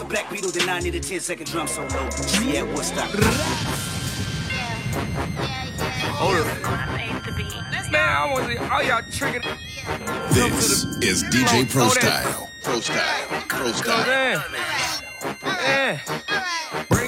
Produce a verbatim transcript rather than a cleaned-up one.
a Black Beetle, then I need a ten second drum solo. See at Woodstock. Hold up. Man, I want to see all y'all tricking. This is D J Pro Style. Pro Style. Pro Style. Yeah.